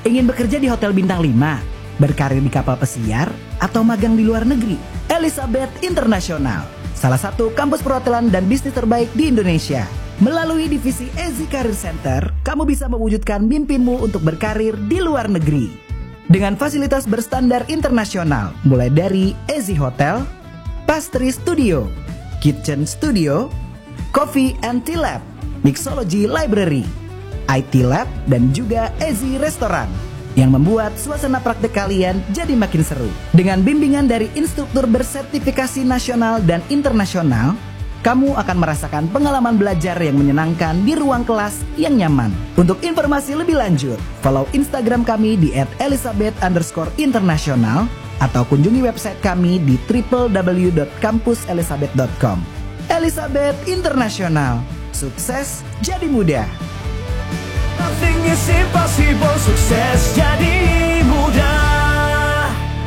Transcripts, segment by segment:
Ingin bekerja di hotel bintang 5, berkarir di kapal pesiar, atau magang di luar negeri? Elizabeth International, salah satu kampus perhotelan dan bisnis terbaik di Indonesia. Melalui divisi Ezi Career Center, kamu bisa mewujudkan mimpimu untuk berkarir di luar negeri. Dengan fasilitas berstandar internasional, mulai dari Ezi Hotel, Pastry Studio, Kitchen Studio, Coffee and Tea Lab, Mixology Library, IT Lab, dan juga Ezi Restoran yang membuat suasana praktek kalian jadi makin seru. Dengan bimbingan dari instruktur bersertifikasi nasional dan internasional, kamu akan merasakan pengalaman belajar yang menyenangkan di ruang kelas yang nyaman. Untuk informasi lebih lanjut, follow Instagram kami di @elizabeth_international atau kunjungi website kami di www.campuselizabeth.com. Elizabeth International, sukses jadi mudah. Nothing is impossible, sukses jadi mudah.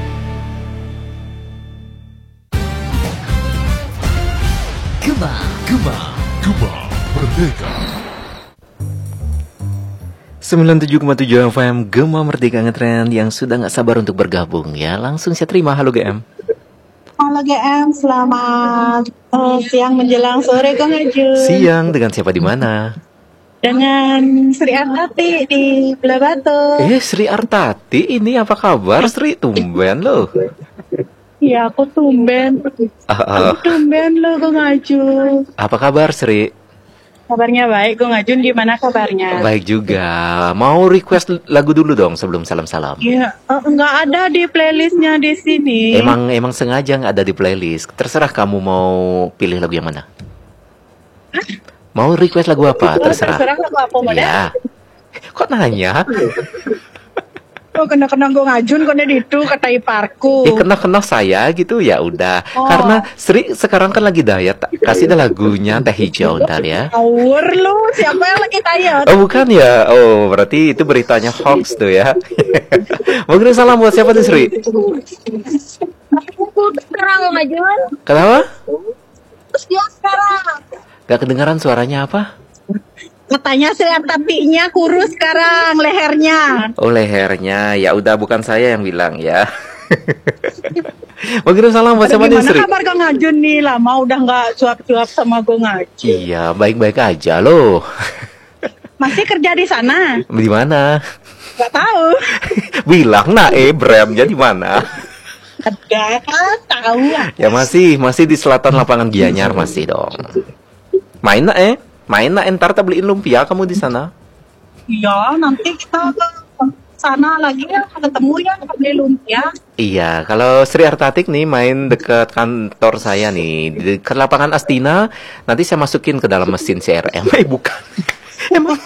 Gema Merdeka 97,7 FM Gema Merdeka Ngetrend yang sudah gak sabar untuk bergabung ya. Langsung saya terima. Halo GM. Halo GM, selamat siang menjelang sore Kang Aju. Siang, dengan siapa di mana? Dengan Sri Artati di Belah Batu. Sri Artati, ini apa kabar Sri? Tumben loh. Ya, aku tumben. Aku tumben loh Kang Aju. Apa kabar Sri? Kabarnya baik, Kang Ajun gimana kabarnya? Baik juga. Mau request lagu dulu dong sebelum salam-salam. Iya, nggak ada di playlistnya di sini. Emang sengaja nggak ada di playlist. Terserah kamu mau pilih lagu yang mana. Mau request lagu apa? Terserah. Terserah lagu apa mau ya. Kok nanya? Oh, kena-kena gue ngajun, kena itu kata iparku. Kena-kena saya gitu ya udah. Karena Sri sekarang kan lagi diet. Kasih dah lagunya Teh Hijau ntar ya. Awur lu, siapa yang lagi diet? Oh bukan ya. Oh berarti itu beritanya hoax tuh ya. Mungkin salam buat siapa tuh Sri? Aku sekarang ngajun. Kenapa? Terus dia sekarang. Gak kedengaran suaranya apa? Katanya tapinya kurus sekarang lehernya. Oh lehernya, ya udah bukan saya yang bilang ya. Mungkin salam buat siapa nih Sri? Gimana kabar Kang Ngajun nih? Lama udah nggak cuap-cuap sama gue Ngajun. Iya baik-baik aja loh. Masih kerja di sana? Di mana? Gak tahu. Bilang Bremnya di mana? Gak tahu. Ya masih di selatan lapangan Gianyar masih dong. Main entar tak beliin lumpia kamu di sana. Iya, nanti kita ke sana lagi ya, ketemu ya, beli lumpia. Iya, kalau Sri Artatik nih main dekat kantor saya nih, di dekat lapangan Astina, nanti saya masukin ke dalam mesin CRM. Bukan. Emang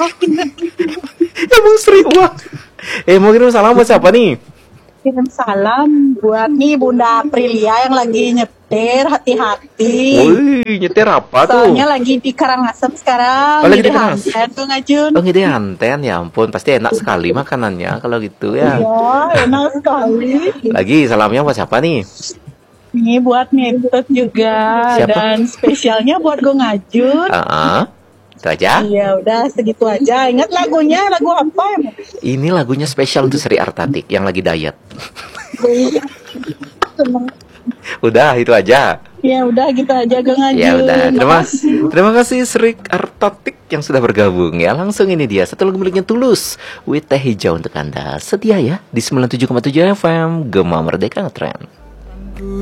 Sri uang. Mau kirim salam buat siapa nih? Kirim salam buat nih Bunda Aprilia yang lagi nyetir, hati-hati. Wih, nyetir apa tuh? Soalnya lagi di Karangasem sekarang. Oh, lagi di Karangasem. Hanten tuh Ngajun. Oh, ngide Hanten, ya ampun, pasti enak sekali makanannya kalau gitu ya. Iya, enak sekali. Lagi salamnya buat siapa nih? Ini buat Nitut juga. Siapa? Dan spesialnya buat gue Ngajun. Itu aja. Iya, udah segitu aja. Ingat lagunya, lagu apa ya? Ini lagunya spesial untuk Sri Artatik yang lagi diet. Udah, itu aja. Ya udah gitu aja Kang Ngajun. Ya udah, terima kasih Sri Artatik yang sudah bergabung ya. Langsung ini dia satu lagu miliknya Tulus with Teh Hijau untuk Anda. Setia ya di 97,7 FM Gema Merdeka Ngetrend.